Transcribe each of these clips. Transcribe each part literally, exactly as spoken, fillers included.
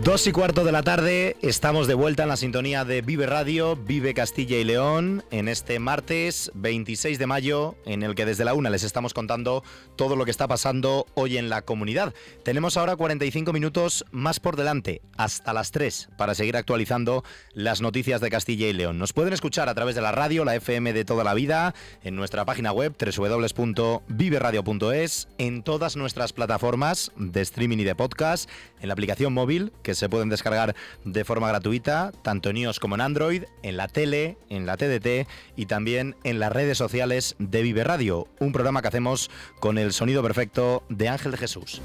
Dos y cuarto de la tarde, estamos de vuelta en la sintonía de Vive Radio, Vive Castilla y León, en este martes veintiséis de mayo, en el que desde la una les estamos contando todo lo que está pasando hoy en la comunidad. Tenemos ahora cuarenta y cinco minutos más por delante, hasta las tres, para seguir actualizando las noticias de Castilla y León. Nos pueden escuchar a través de la radio, la F M de toda la vida, en nuestra página web doble u doble u doble u punto vive radio punto es, en todas nuestras plataformas de streaming y de podcast, en la aplicación móvil, que se pueden descargar de forma gratuita, tanto en iOS como en Android, en la tele, en la T D T y también en las redes sociales de Vive Radio, un programa que hacemos con el sonido perfecto de Ángel de Jesús.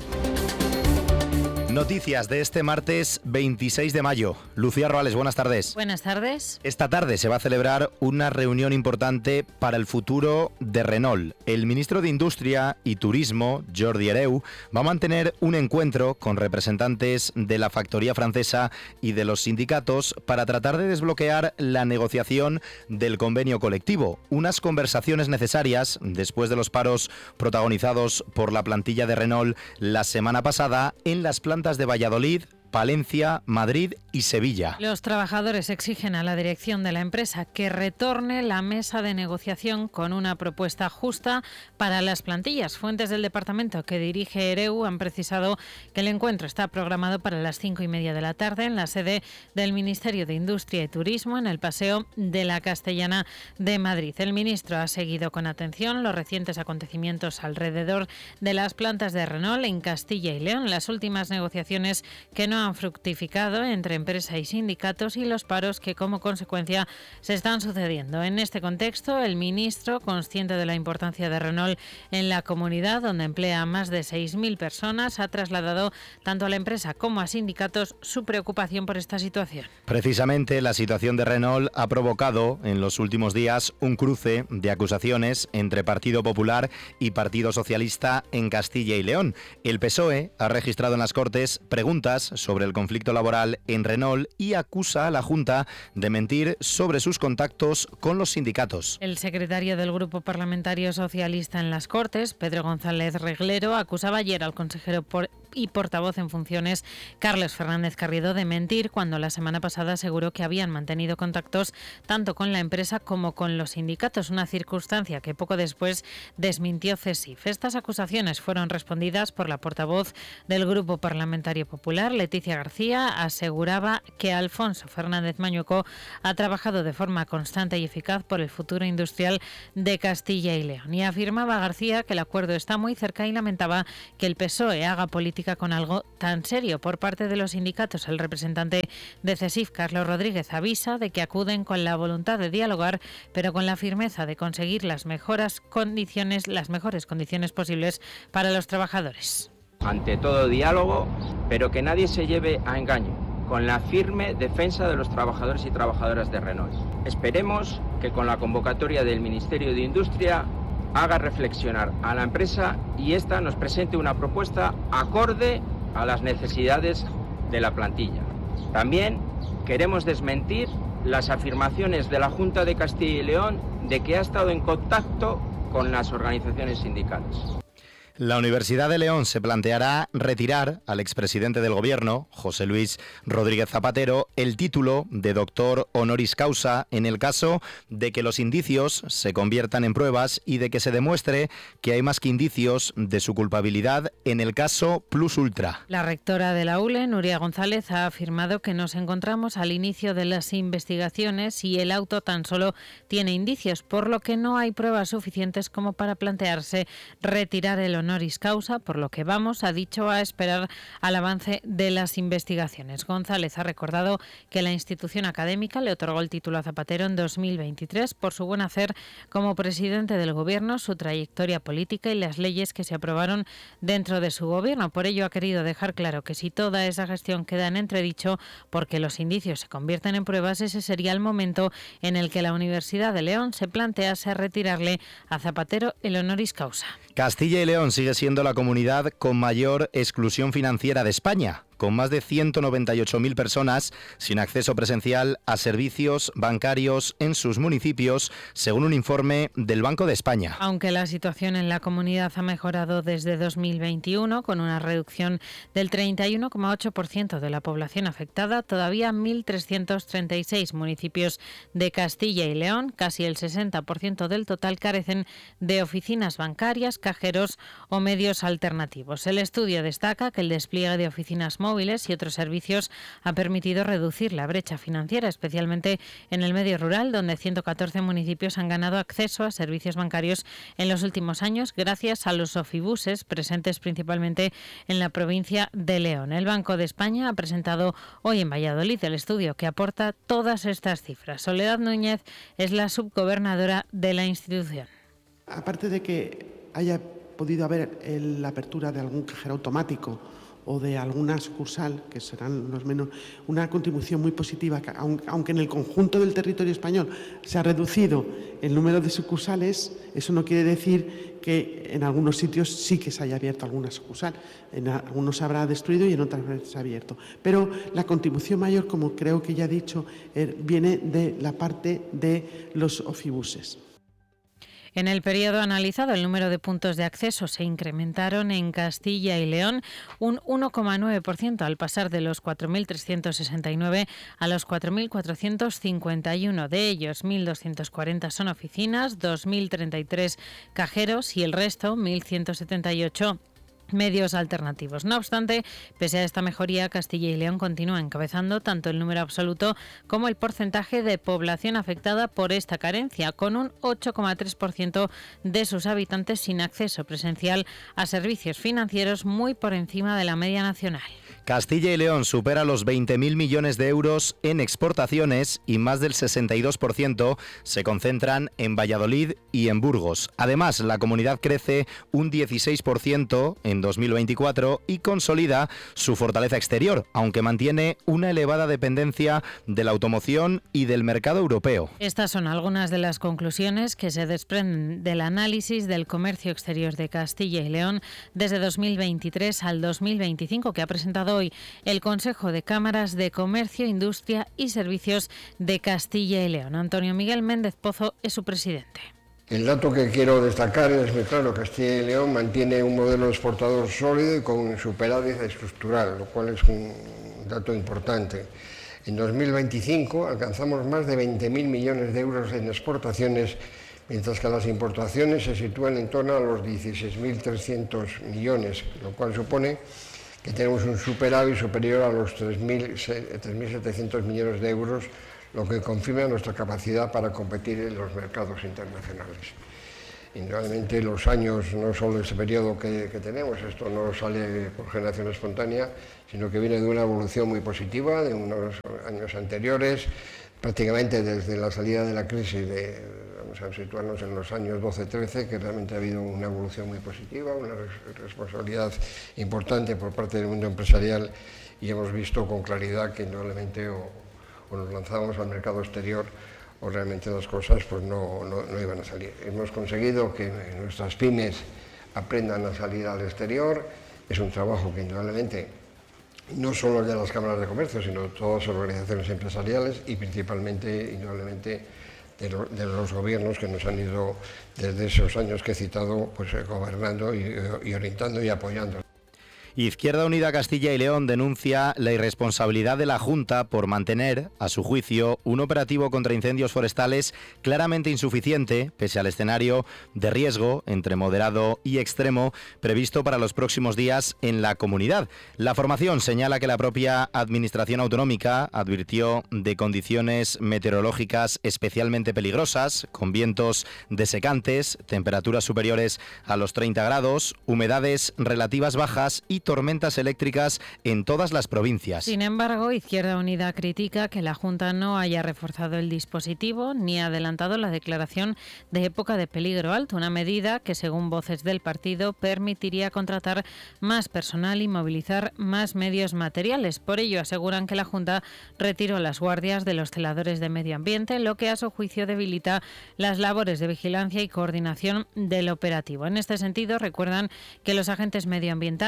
Noticias de este martes veintiséis de mayo. Lucía Roales, buenas tardes. Buenas tardes. Esta tarde se va a celebrar una reunión importante para el futuro de Renault. El ministro de Industria y Turismo, Jordi Hereu, va a mantener un encuentro con representantes de la factoría francesa y de los sindicatos para tratar de desbloquear la negociación del convenio colectivo. Unas conversaciones necesarias después de los paros protagonizados por la plantilla de Renault la semana pasada en las plantas de Valladolid, Palencia, Madrid y Sevilla. Los trabajadores exigen a la dirección de la empresa que retorne la mesa de negociación con una propuesta justa para las plantillas. Fuentes del departamento que dirige Hereu han precisado que el encuentro está programado para las cinco y media de la tarde en la sede del Ministerio de Industria y Turismo en el Paseo de la Castellana de Madrid. El ministro ha seguido con atención los recientes acontecimientos alrededor de las plantas de Renault en Castilla y León, las últimas negociaciones que no han fructificado entre empresa y sindicatos y los paros que como consecuencia se están sucediendo. En este contexto, el ministro, consciente de la importancia de Renault en la comunidad, donde emplea a más de seis mil personas, ha trasladado tanto a la empresa como a sindicatos su preocupación por esta situación. Precisamente la situación de Renault ha provocado en los últimos días un cruce de acusaciones entre Partido Popular y Partido Socialista en Castilla y León. El P S O E ha registrado en las Cortes preguntas sobre el conflicto laboral en Renault y acusa a la Junta de mentir sobre sus contactos con los sindicatos. El secretario del Grupo Parlamentario Socialista en las Cortes, Pedro González Reglero, acusaba ayer al consejero por y portavoz en funciones, Carlos Fernández Carrido, de mentir cuando la semana pasada aseguró que habían mantenido contactos tanto con la empresa como con los sindicatos, una circunstancia que poco después desmintió C E S I F. Estas acusaciones fueron respondidas por la portavoz del Grupo Parlamentario Popular, Leticia García. Aseguraba que Alfonso Fernández Mañueco ha trabajado de forma constante y eficaz por el futuro industrial de Castilla y León. Y afirmaba García que el acuerdo está muy cerca y lamentaba que el P S O E haga política con algo tan serio. Por parte de los sindicatos, el representante de C E S I F, Carlos Rodríguez, avisa de que acuden con la voluntad de dialogar, pero con la firmeza de conseguir las mejores condiciones, las mejores condiciones posibles para los trabajadores. Ante todo diálogo, pero que nadie se lleve a engaño, con la firme defensa de los trabajadores y trabajadoras de Renault. Esperemos que con la convocatoria del Ministerio de Industria haga reflexionar a la empresa y ésta nos presente una propuesta acorde a las necesidades de la plantilla. También queremos desmentir las afirmaciones de la Junta de Castilla y León de que ha estado en contacto con las organizaciones sindicales. La Universidad de León se planteará retirar al expresidente del Gobierno, José Luis Rodríguez Zapatero, el título de doctor honoris causa en el caso de que los indicios se conviertan en pruebas y de que se demuestre que hay más que indicios de su culpabilidad en el caso Plus Ultra. La rectora de la U L E, Nuria González, ha afirmado que nos encontramos al inicio de las investigaciones y el auto tan solo tiene indicios, por lo que no hay pruebas suficientes como para plantearse retirar el honor honoris causa, por lo que vamos, ha dicho, a esperar al avance de las investigaciones. González ha recordado que la institución académica le otorgó el título a Zapatero en dos mil veintitrés por su buen hacer como presidente del Gobierno, su trayectoria política y las leyes que se aprobaron dentro de su gobierno. Por ello ha querido dejar claro que si toda esa gestión queda en entredicho porque los indicios se convierten en pruebas, ese sería el momento en el que la Universidad de León se plantease retirarle a Zapatero el honoris causa. Castilla y León sigue siendo la comunidad con mayor exclusión financiera de España. con más de ciento noventa y ocho mil personas sin acceso presencial a servicios bancarios en sus municipios, según un informe del Banco de España. Aunque la situación en la comunidad ha mejorado desde dos mil veintiuno, con una reducción del treinta y uno coma ocho por ciento de la población afectada, todavía mil trescientos treinta y seis municipios de Castilla y León, casi el sesenta por ciento del total, carecen de oficinas bancarias, cajeros o medios alternativos. El estudio destaca que el despliegue de oficinas móviles y otros servicios ha permitido reducir la brecha financiera, especialmente en el medio rural, donde ciento catorce municipios han ganado acceso a servicios bancarios en los últimos años gracias a los ofibuses presentes principalmente en la provincia de León. El Banco de España ha presentado hoy en Valladolid el estudio que aporta todas estas cifras. Soledad Núñez es la subgobernadora de la institución. Aparte de que haya podido haber el, la apertura de algún cajero automático o de alguna sucursal, que serán los menos, una contribución muy positiva, que aunque en el conjunto del territorio español se ha reducido el número de sucursales, eso no quiere decir que en algunos sitios sí que se haya abierto alguna sucursal. En algunos se habrá destruido y en otras se ha abierto. Pero la contribución mayor, como creo que ya he dicho, viene de la parte de los ofibuses. En el periodo analizado, el número de puntos de acceso se incrementaron en Castilla y León un uno coma nueve por ciento, al pasar de los cuatro mil trescientos sesenta y nueve a los cuatro mil cuatrocientos cincuenta y uno. De ellos, mil doscientos cuarenta son oficinas, dos mil treinta y tres cajeros y el resto, mil ciento setenta y ocho, medios alternativos. No obstante, pese a esta mejoría, Castilla y León continúa encabezando tanto el número absoluto como el porcentaje de población afectada por esta carencia, con un ocho coma tres por ciento de sus habitantes sin acceso presencial a servicios financieros, muy por encima de la media nacional. Castilla y León supera los veinte mil millones de euros en exportaciones y más del sesenta y dos por ciento se concentran en Valladolid y en Burgos. Además, la comunidad crece un dieciséis por ciento en dos mil veinticuatro y consolida su fortaleza exterior, aunque mantiene una elevada dependencia de la automoción y del mercado europeo. Estas son algunas de las conclusiones que se desprenden del análisis del comercio exterior de Castilla y León desde dos mil veintitrés al dos mil veinticinco, que ha presentado hoy el Consejo de Cámaras de Comercio, Industria y Servicios de Castilla y León. Antonio Miguel Méndez Pozo es su presidente. El dato que quiero destacar es muy claro: Castilla y León mantiene un modelo exportador sólido y con superávit estructural, lo cual es un dato importante. En dos mil veinticinco alcanzamos más de veinte mil millones de euros en exportaciones, mientras que las importaciones se sitúan en torno a los dieciséis mil trescientos millones, lo cual supone que tenemos un superávit superior a los tres mil setecientos millones de euros, lo que confirma nuestra capacidad para competir en los mercados internacionales. Indudablemente los años, no solo este periodo que, que tenemos, esto no sale por generación espontánea, sino que viene de una evolución muy positiva de unos años anteriores, prácticamente desde la salida de la crisis, de, vamos a situarnos en los años doce trece, que realmente ha habido una evolución muy positiva, una responsabilidad importante por parte del mundo empresarial, y hemos visto con claridad que indudablemente o, o nos lanzábamos al mercado exterior o realmente las cosas pues no, no, no iban a salir. Hemos conseguido que nuestras pymes aprendan a salir al exterior. Es un trabajo que indudablemente no solo de las cámaras de comercio, sino de todas las organizaciones empresariales y principalmente, indudablemente, de, lo, de los gobiernos que nos han ido desde esos años que he citado, pues gobernando y, y orientando y apoyando. Izquierda Unida Castilla y León denuncia la irresponsabilidad de la Junta por mantener, a su juicio, un operativo contra incendios forestales claramente insuficiente, pese al escenario de riesgo entre moderado y extremo previsto para los próximos días en la comunidad. La formación señala que la propia Administración Autonómica advirtió de condiciones meteorológicas especialmente peligrosas, con vientos desecantes, temperaturas superiores a los treinta grados, humedades relativas bajas y tormentas eléctricas en todas las provincias. Sin embargo, Izquierda Unida critica que la Junta no haya reforzado el dispositivo ni adelantado la declaración de época de peligro alto, una medida que, según voces del partido, permitiría contratar más personal y movilizar más medios materiales. Por ello, aseguran que la Junta retiró las guardias de los celadores de medio ambiente, lo que a su juicio debilita las labores de vigilancia y coordinación del operativo. En este sentido, recuerdan que los agentes medioambientales alertaron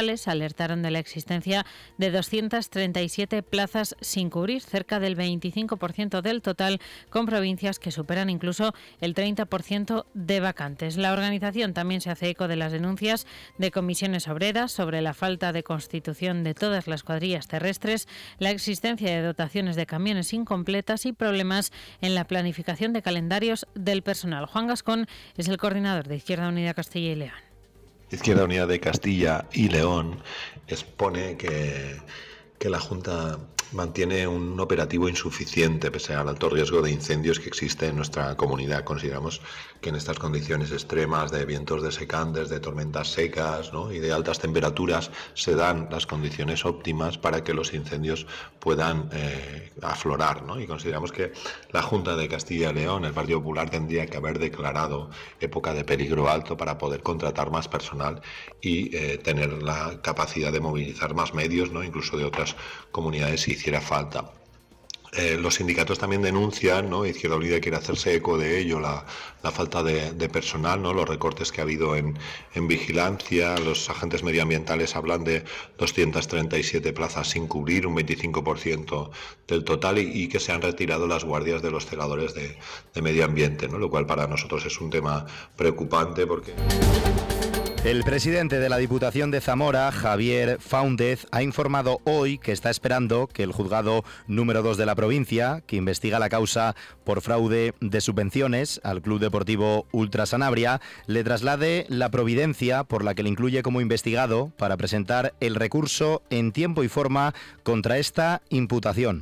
alertaron de la existencia de doscientas treinta y siete plazas sin cubrir, cerca del veinticinco por ciento del total, con provincias que superan incluso el treinta por ciento de vacantes. La organización también se hace eco de las denuncias de comisiones obreras sobre la falta de constitución de todas las cuadrillas terrestres, la existencia de dotaciones de camiones incompletas y problemas en la planificación de calendarios del personal. Juan Gascón es el coordinador de Izquierda Unida Castilla y León. Izquierda Unida de Castilla y León expone que, que la Junta mantiene un operativo insuficiente pese al alto riesgo de incendios que existe en nuestra comunidad. Consideramos que en estas condiciones extremas de vientos desecantes, de tormentas secas, ¿no?, y de altas temperaturas se dan las condiciones óptimas para que los incendios puedan eh, aflorar, ¿no? Y consideramos que la Junta de Castilla y León, el Partido Popular, tendría que haber declarado época de peligro alto para poder contratar más personal y eh, tener la capacidad de movilizar más medios, ¿no?, incluso de otras comunidades si hiciera falta. Eh, los sindicatos también denuncian, ¿no?, Izquierda Unida quiere hacerse eco de ello, la, la falta de, de personal, ¿no?, los recortes que ha habido en, en vigilancia. Los agentes medioambientales hablan de doscientas treinta y siete plazas sin cubrir, un veinticinco por ciento del total, y, y que se han retirado las guardias de los celadores de, de medio ambiente, ¿no?, lo cual para nosotros es un tema preocupante porque... El presidente de la Diputación de Zamora, Javier Fáundez, ha informado hoy que está esperando que el juzgado número dos de la provincia, que investiga la causa por fraude de subvenciones al Club Deportivo Ultra Sanabria, le traslade la providencia por la que le incluye como investigado para presentar el recurso en tiempo y forma contra esta imputación.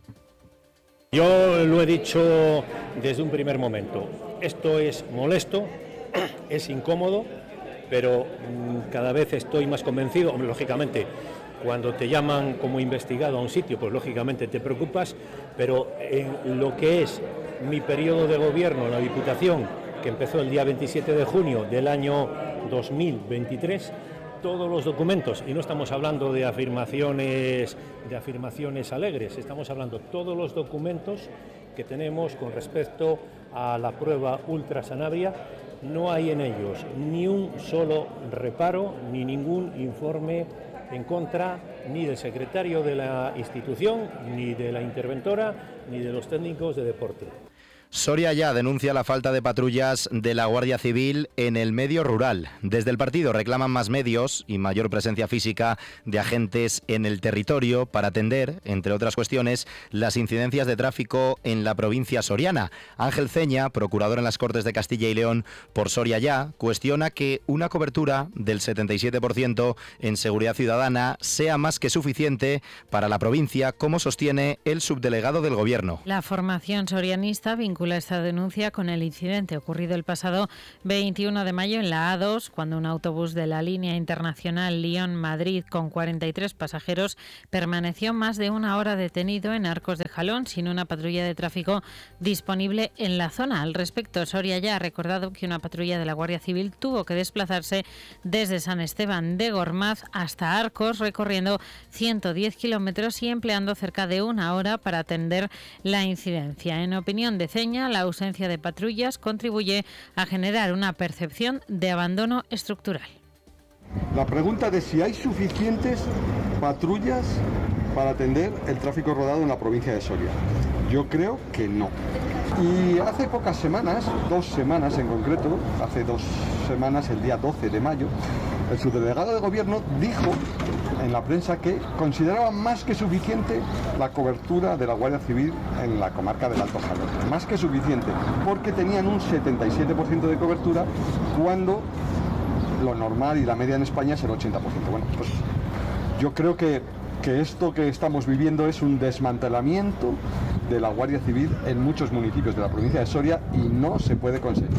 Yo lo he dicho desde un primer momento. Esto es molesto, es incómodo, pero cada vez estoy más convencido. Lógicamente, cuando te llaman como investigado a un sitio, pues lógicamente te preocupas, pero en lo que es mi periodo de gobierno en la Diputación, que empezó el día veintisiete de junio del año dos mil veintitrés, todos los documentos, y no estamos hablando de afirmaciones, de afirmaciones alegres, estamos hablando de todos los documentos que tenemos con respecto a la prueba Ultra Sanabria. No hay en ellos ni un solo reparo, ni ningún informe en contra ni del secretario de la institución, ni de la interventora, ni de los técnicos de deporte. Soria Ya denuncia la falta de patrullas de la Guardia Civil en el medio rural. Desde el partido reclaman más medios y mayor presencia física de agentes en el territorio para atender, entre otras cuestiones, las incidencias de tráfico en la provincia soriana. Ángel Ceña, procurador en las Cortes de Castilla y León por Soria Ya, cuestiona que una cobertura del setenta y siete por ciento en seguridad ciudadana sea más que suficiente para la provincia, como sostiene el subdelegado del Gobierno. La formación sorianista vincula esta denuncia con el incidente ocurrido el pasado veintiuno de mayo en la A dos, cuando un autobús de la línea internacional Lyon-Madrid con cuarenta y tres pasajeros permaneció más de una hora detenido en Arcos de Jalón sin una patrulla de tráfico disponible en la zona. Al respecto, Soria Ya ha recordado que una patrulla de la Guardia Civil tuvo que desplazarse desde San Esteban de Gormaz hasta Arcos, recorriendo ciento diez kilómetros y empleando cerca de una hora para atender la incidencia. En opinión de Ceña, la ausencia de patrullas contribuye a generar una percepción de abandono estructural. La pregunta de si hay suficientes patrullas para atender el tráfico rodado en la provincia de Soria. Yo creo que no. Y hace pocas semanas, dos semanas en concreto, hace dos semanas, el día doce de mayo, el subdelegado de Gobierno dijo en la prensa que consideraba más que suficiente la cobertura de la Guardia Civil en la comarca del Alto Jalón. Más que suficiente, porque tenían un setenta y siete por ciento de cobertura cuando lo normal y la media en España es el ochenta por ciento. Bueno, pues yo creo que, que esto que estamos viviendo es un desmantelamiento de la Guardia Civil en muchos municipios de la provincia de Soria y no se puede conseguir.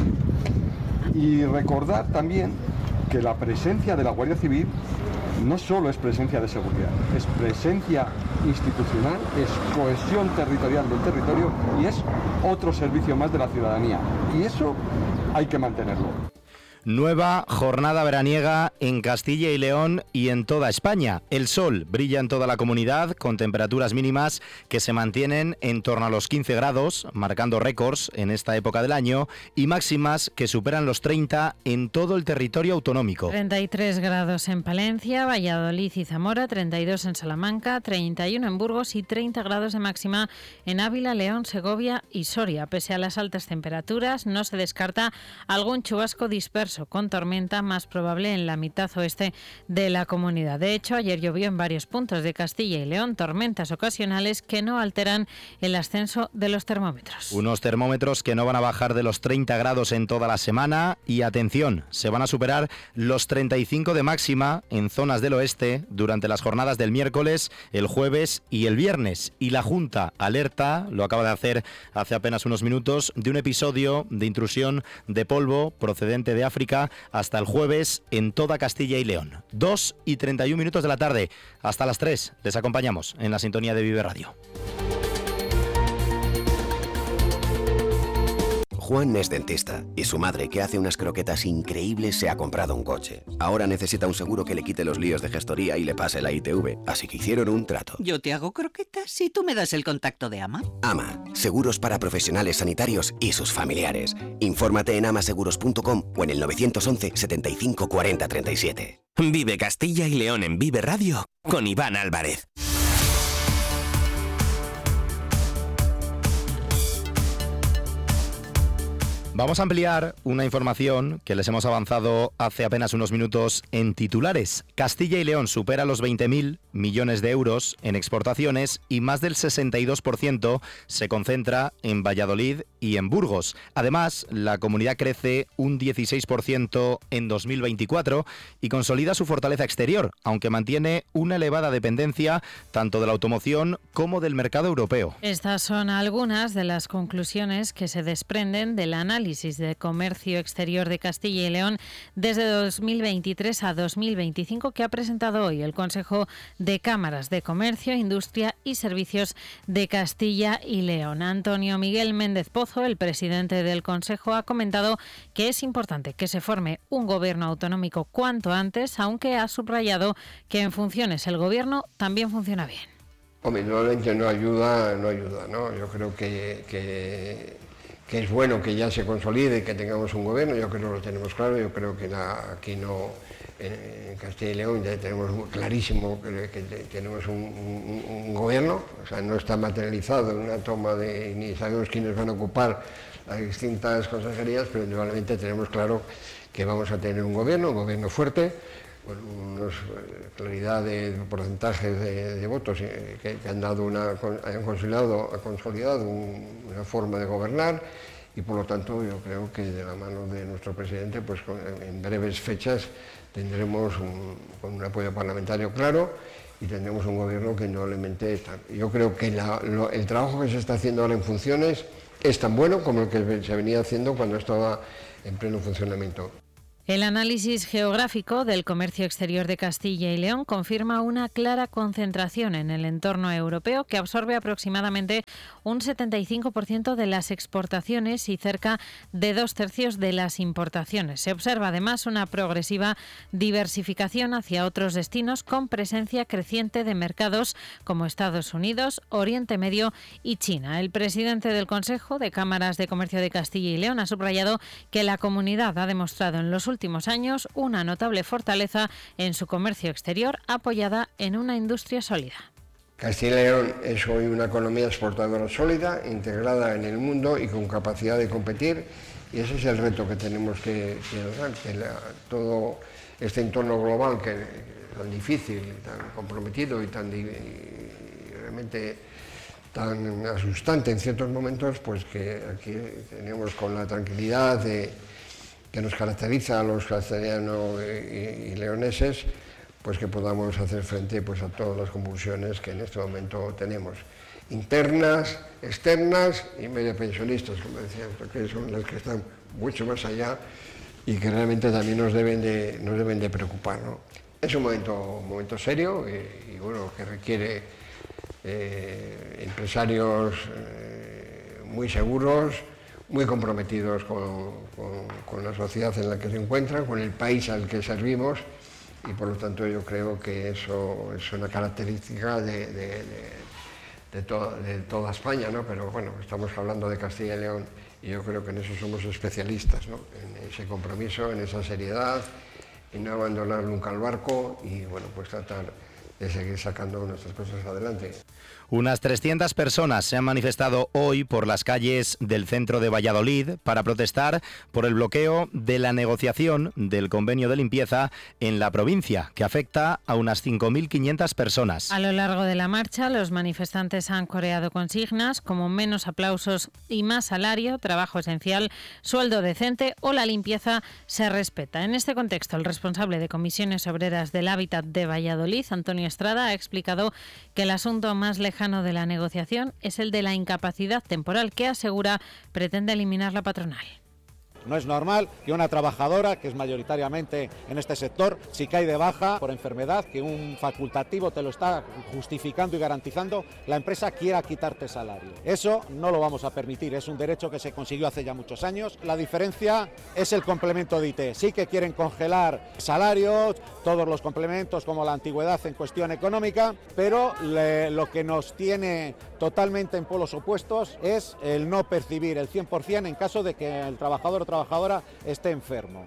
Y recordar también que la presencia de la Guardia Civil no solo es presencia de seguridad, es presencia institucional, es cohesión territorial del territorio y es otro servicio más de la ciudadanía. Y eso hay que mantenerlo. Nueva jornada veraniega en Castilla y León y en toda España. El sol brilla en toda la comunidad con temperaturas mínimas que se mantienen en torno a los quince grados, marcando récords en esta época del año, y máximas que superan los treinta en todo el territorio autonómico. treinta y tres grados en Palencia, Valladolid y Zamora, treinta y dos en Salamanca, treinta y uno en Burgos y treinta grados de máxima en Ávila, León, Segovia y Soria. Pese a las altas temperaturas, no se descarta algún chubasco disperso con tormenta, más probable en la mitad oeste de la comunidad. De hecho, ayer llovió en varios puntos de Castilla y León, tormentas ocasionales que no alteran el ascenso de los termómetros. Unos termómetros que no van a bajar de los treinta grados en toda la semana y, atención, se van a superar los treinta y cinco de máxima en zonas del oeste durante las jornadas del miércoles, el jueves y el viernes. Y la Junta alerta, lo acaba de hacer hace apenas unos minutos, de un episodio de intrusión de polvo procedente de África hasta el jueves en toda Castilla y León. dos y treinta y un minutos de la tarde. Hasta las tres les acompañamos en la sintonía de Vive Radio. Juan es dentista y su madre, que hace unas croquetas increíbles, se ha comprado un coche. Ahora necesita un seguro que le quite los líos de gestoría y le pase la I T V, así que hicieron un trato. Yo te hago croquetas y tú me das el contacto de Ama. Ama, seguros para profesionales sanitarios y sus familiares. Infórmate en amaseguros punto com o en el nueve once, setenta y cinco, cuarenta, treinta y siete. Vive Castilla y León en Vive Radio con Iván Álvarez. Vamos a ampliar una información que les hemos avanzado hace apenas unos minutos en titulares. Castilla y León supera los veinte mil millones de euros en exportaciones y más del sesenta y dos por ciento se concentra en Valladolid y en Burgos. Además, la comunidad crece un dieciséis por ciento en dos mil veinticuatro y consolida su fortaleza exterior, aunque mantiene una elevada dependencia tanto de la automoción como del mercado europeo. Estas son algunas de las conclusiones que se desprenden del análisis de comercio exterior de Castilla y León desde dos mil veintitrés a dos mil veinticinco que ha presentado hoy el Consejo de Cámaras de Comercio, Industria y Servicios de Castilla y León. Antonio Miguel Méndez Pozo, el presidente del Consejo, ha comentado que es importante que se forme un gobierno autonómico cuanto antes, aunque ha subrayado que en funciones el gobierno también funciona bien. Hombre, normalmente no ayuda, no ayuda, ¿no? Yo creo que... que... que es bueno que ya se consolide y que tengamos un gobierno, yo creo que lo tenemos claro, yo creo que la, aquí no, en, en Castilla y León ya tenemos muy clarísimo que, que tenemos un, un, un gobierno, o sea, no está materializado en una toma de, ni sabemos quiénes van a ocupar las distintas consejerías, pero indudablemente tenemos claro que vamos a tener un gobierno, un gobierno fuerte, con una claridad de porcentajes de, de votos que, que han dado una, han consolidado, ha consolidado un, una forma de gobernar y por lo tanto yo creo que de la mano de nuestro presidente pues con, en breves fechas tendremos un, con un apoyo parlamentario claro y tendremos un gobierno que indudablemente está. Yo creo que la, lo, el trabajo que se está haciendo ahora en funciones es tan bueno como el que se venía haciendo cuando estaba en pleno funcionamiento. El análisis geográfico del comercio exterior de Castilla y León confirma una clara concentración en el entorno europeo que absorbe aproximadamente un setenta y cinco por ciento de las exportaciones y cerca de dos tercios de las importaciones. Se observa además una progresiva diversificación hacia otros destinos con presencia creciente de mercados como Estados Unidos, Oriente Medio y China. El presidente del Consejo de Cámaras de Comercio de Castilla y León ha subrayado que la comunidad ha demostrado en los últimos últimos años una notable fortaleza en su comercio exterior apoyada en una industria sólida. Castilla y León es hoy una economía exportadora sólida, integrada en el mundo y con capacidad de competir y ese es el reto que tenemos que, que lograr, que la, todo este entorno global que es tan difícil, tan comprometido y tan y realmente tan asustante en ciertos momentos, pues que aquí tenemos con la tranquilidad de que nos caracteriza a los castellanos y, y leoneses, pues que podamos hacer frente pues, a todas las convulsiones que en este momento tenemos, internas, externas y medio pensionistas, como decía, porque son las que están mucho más allá y que realmente también nos deben de, nos deben de preocupar, ¿no? Es un momento, un momento serio y, y bueno, que requiere eh, empresarios eh, muy seguros, muy comprometidos con, con, con la sociedad en la que se encuentran, con el país al que servimos, y por lo tanto yo creo que eso es una característica de, de, de, de, to, de toda España, ¿no? Pero bueno, estamos hablando de Castilla y León y yo creo que en eso somos especialistas, ¿no? En ese compromiso, en esa seriedad, en no abandonar nunca el barco y bueno, pues tratar de seguir sacando nuestras cosas adelante. Unas trescientas personas se han manifestado hoy por las calles del centro de Valladolid para protestar por el bloqueo de la negociación del convenio de limpieza en la provincia, que afecta a unas cinco mil quinientas personas. A lo largo de la marcha, los manifestantes han coreado consignas como menos aplausos y más salario, trabajo esencial, sueldo decente o la limpieza se respeta. En este contexto, el responsable de Comisiones Obreras del Hábitat de Valladolid, Antonio Estrada, ha explicado que el asunto más lejano de la negociación es el de la incapacidad temporal que, asegura, pretende eliminar la patronal. No es normal que una trabajadora, que es mayoritariamente en este sector, si cae de baja por enfermedad, que un facultativo te lo está justificando y garantizando, la empresa quiera quitarte salario. Eso no lo vamos a permitir, es un derecho que se consiguió hace ya muchos años. La diferencia es el complemento de I T. Sí que quieren congelar salarios, todos los complementos como la antigüedad en cuestión económica, pero le, lo que nos tiene totalmente en polos opuestos es el no percibir el cien por ciento en caso de que el trabajador o trabajadora esté enfermo.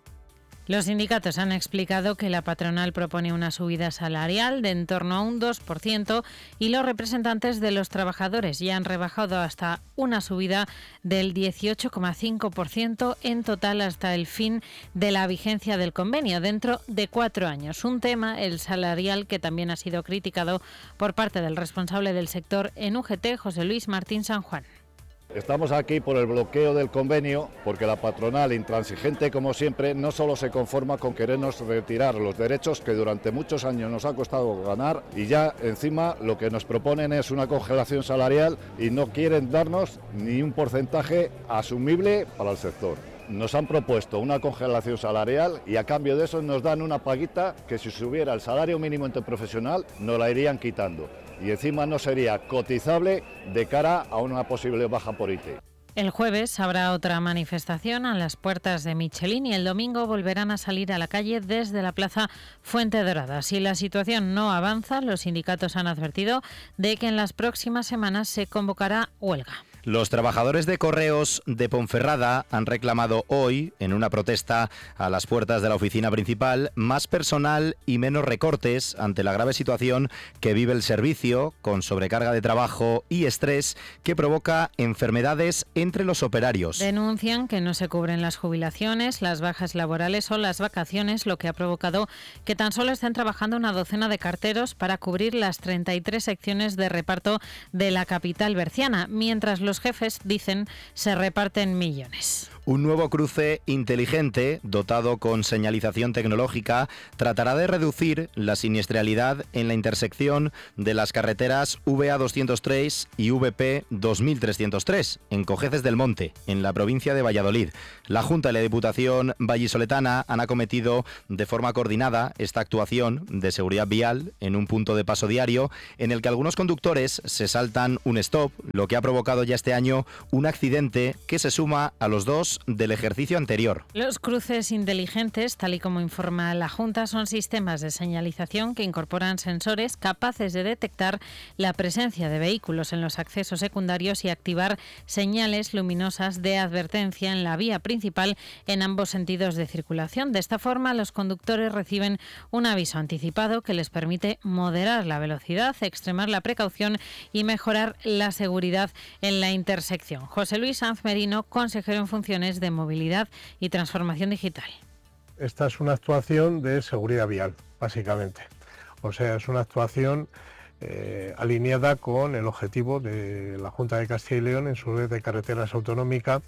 Los sindicatos han explicado que la patronal propone una subida salarial de en torno a un dos por ciento y los representantes de los trabajadores ya han rebajado hasta una subida del dieciocho coma cinco por ciento en total hasta el fin de la vigencia del convenio, dentro de cuatro años. Un tema, el salarial, que también ha sido criticado por parte del responsable del sector en U G T, José Luis Martín San Juan. Estamos aquí por el bloqueo del convenio porque la patronal, intransigente como siempre, no solo se conforma con querernos retirar los derechos que durante muchos años nos ha costado ganar y ya encima lo que nos proponen es una congelación salarial y no quieren darnos ni un porcentaje asumible para el sector. Nos han propuesto una congelación salarial y a cambio de eso nos dan una paguita que si subiera el salario mínimo interprofesional nos la irían quitando. Y encima no sería cotizable de cara a una posible baja por I T. El jueves habrá otra manifestación a las puertas de Michelin y el domingo volverán a salir a la calle desde la Plaza Fuente Dorada. Si la situación no avanza, los sindicatos han advertido de que en las próximas semanas se convocará huelga. Los trabajadores de Correos de Ponferrada han reclamado hoy, en una protesta a las puertas de la oficina principal, más personal y menos recortes ante la grave situación que vive el servicio, con sobrecarga de trabajo y estrés que provoca enfermedades entre los operarios. Denuncian que no se cubren las jubilaciones, las bajas laborales o las vacaciones, lo que ha provocado que tan solo estén trabajando una docena de carteros para cubrir las treinta y tres secciones de reparto de la capital berciana, mientras los jefes, dicen, se reparten millones. Un nuevo cruce inteligente, dotado con señalización tecnológica, tratará de reducir la siniestralidad en la intersección de las carreteras V A doscientos tres y V P dos mil trescientos tres, en Cojeces del Monte, en la provincia de Valladolid. La Junta y la Diputación vallisoletana han acometido de forma coordinada esta actuación de seguridad vial en un punto de paso diario en el que algunos conductores se saltan un stop, lo que ha provocado ya este año un accidente que se suma a los dos del ejercicio anterior. Los cruces inteligentes, tal y como informa la Junta, son sistemas de señalización que incorporan sensores capaces de detectar la presencia de vehículos en los accesos secundarios y activar señales luminosas de advertencia en la vía principal en ambos sentidos de circulación. De esta forma, los conductores reciben un aviso anticipado que les permite moderar la velocidad, extremar la precaución y mejorar la seguridad en la intersección. José Luis Sanz Merino, consejero en funciones de movilidad y transformación digital. Esta es una actuación de seguridad vial, básicamente. O sea, es una actuación eh, alineada con el objetivo de la Junta de Castilla y León en su red de carreteras autonómica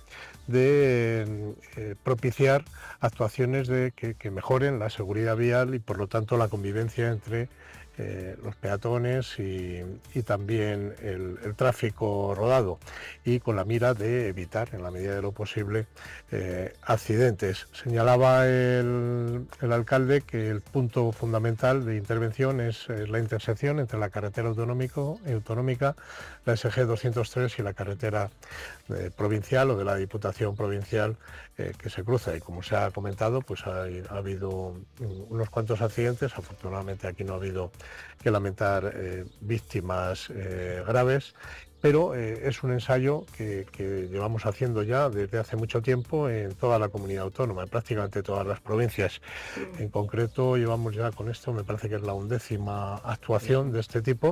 de eh, propiciar actuaciones de que, que mejoren la seguridad vial y por lo tanto la convivencia entre eh, los peatones y, y también el, el tráfico rodado, y con la mira de evitar, en la medida de lo posible, eh, accidentes. Señalaba el, el alcalde que el punto fundamental de intervención es, es la intersección entre la carretera autonómico, autonómica, la S G doscientos tres y la carretera eh, provincial o de la Diputación Provincial eh, que se cruza, y como se ha comentado, pues ha, ha habido unos cuantos accidentes. Afortunadamente aquí no ha habido que lamentar eh, víctimas eh, graves, pero eh, es un ensayo que, que llevamos haciendo ya desde hace mucho tiempo en toda la comunidad autónoma, en prácticamente todas las provincias. En concreto llevamos ya con esto, me parece que es la undécima actuación de este tipo.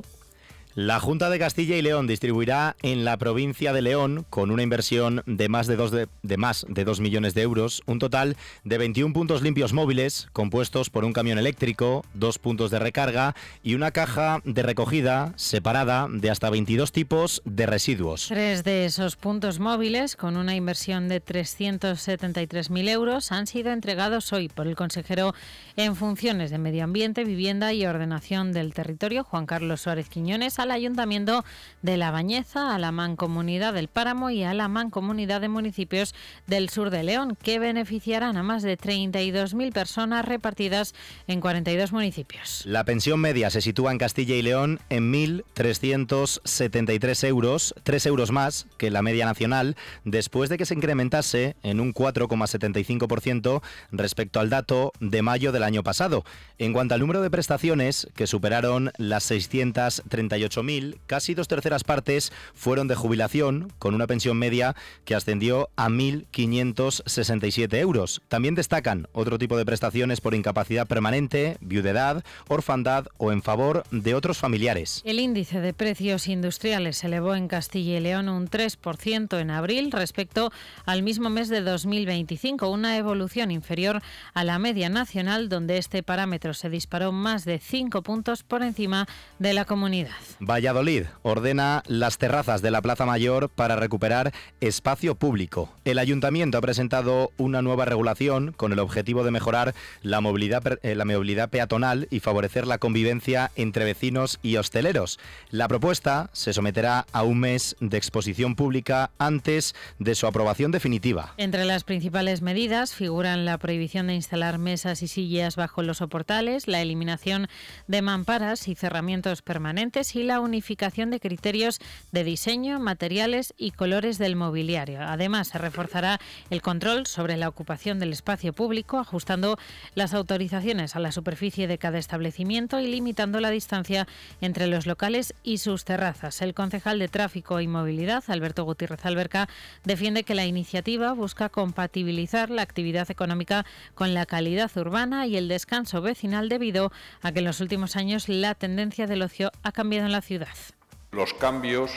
La Junta de Castilla y León distribuirá en la provincia de León, con una inversión de más de dos, de, de más de dos millones de euros, un total de veintiún puntos limpios móviles, compuestos por un camión eléctrico, dos puntos de recarga y una caja de recogida separada de hasta veintidós tipos de residuos. Tres de esos puntos móviles, con una inversión de trescientos setenta y tres mil euros, han sido entregados hoy por el consejero en funciones de Medio Ambiente, Vivienda y Ordenación del Territorio, Juan Carlos Suárez Quiñones, al Ayuntamiento de La Bañeza, a la Mancomunidad del Páramo y a la Mancomunidad de Municipios del Sur de León, que beneficiarán a más de treinta y dos mil personas repartidas en cuarenta y dos municipios. La pensión media se sitúa en Castilla y León en mil trescientos setenta y tres euros, tres euros más que la media nacional, después de que se incrementase en un cuatro coma setenta y cinco por ciento respecto al dato de mayo del año pasado. En cuanto al número de prestaciones, que superaron las seiscientas treinta y ocho mil, casi dos terceras partes fueron de jubilación, con una pensión media que ascendió a mil quinientos sesenta y siete euros. También destacan otro tipo de prestaciones por incapacidad permanente, viudedad, orfandad o en favor de otros familiares. El índice de precios industriales se elevó en Castilla y León un tres por ciento en abril respecto al mismo mes de dos mil veinticinco, una evolución inferior a la media nacional, donde este parámetro se disparó más de cinco puntos por encima de la comunidad. Valladolid ordena las terrazas de la Plaza Mayor para recuperar espacio público. El Ayuntamiento ha presentado una nueva regulación con el objetivo de mejorar la movilidad, la movilidad peatonal y favorecer la convivencia entre vecinos y hosteleros. La propuesta se someterá a un mes de exposición pública antes de su aprobación definitiva. Entre las principales medidas figuran la prohibición de instalar mesas y sillas bajo los soportales, la eliminación de mamparas y cerramientos permanentes y la unificación de criterios de diseño, materiales y colores del mobiliario. Además, se reforzará el control sobre la ocupación del espacio público, ajustando las autorizaciones a la superficie de cada establecimiento y limitando la distancia entre los locales y sus terrazas. El concejal de Tráfico y Movilidad, Alberto Gutiérrez Alberca, defiende que la iniciativa busca compatibilizar la actividad económica con la calidad urbana y el descanso vecinal, debido a que en los últimos años la tendencia del ocio ha cambiado en la ciudad. Los cambios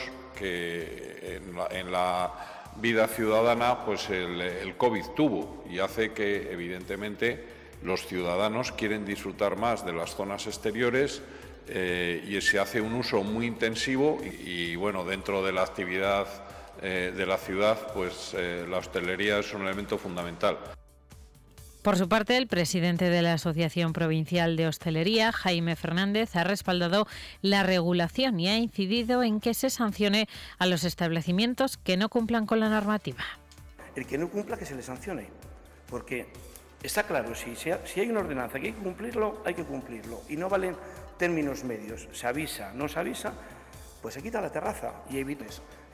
que en la, en la vida ciudadana pues el, el COVID tuvo, y hace que evidentemente los ciudadanos quieren disfrutar más de las zonas exteriores eh, y se hace un uso muy intensivo y, y bueno, dentro de la actividad eh, de la ciudad pues eh, la hostelería es un elemento fundamental. Por su parte, el presidente de la Asociación Provincial de Hostelería, Jaime Fernández, ha respaldado la regulación y ha incidido en que se sancione a los establecimientos que no cumplan con la normativa. El que no cumpla, que se le sancione, porque está claro, si, si hay una ordenanza que hay que cumplirlo, hay que cumplirlo, y no valen términos medios, se avisa, no se avisa, pues se quita la terraza y evites.